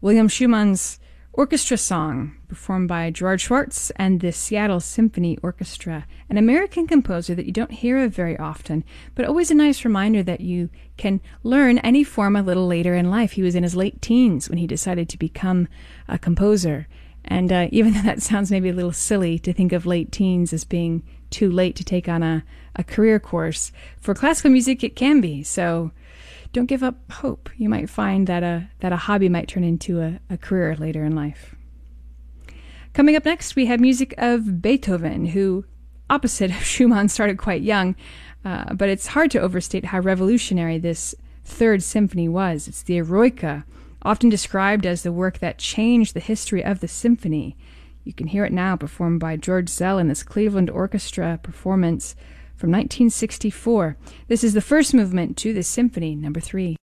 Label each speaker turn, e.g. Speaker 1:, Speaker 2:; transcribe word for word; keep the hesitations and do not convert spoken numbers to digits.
Speaker 1: William Schumann's Orchestra Song, performed by Gerard Schwartz and the Seattle Symphony Orchestra, an American composer that you don't hear of very often, but always a nice reminder that you can learn any form a little later in life. He was in his late teens when he decided to become a composer. And uh, even though that sounds maybe a little silly to think of late teens as being too late to take on a, a career course, for classical music it can be. So don't give up hope. You might find that a, that a hobby might turn into a, a career later in life. Coming up next, we have music of Beethoven, who, opposite of Schumann, started quite young, uh, but it's hard to overstate how revolutionary this Third Symphony was. It's the Eroica, often described as the work that changed the history of the symphony. You can hear it now performed by George Szell in this Cleveland Orchestra performance from nineteen sixty-four. This is the first movement to the symphony, number three.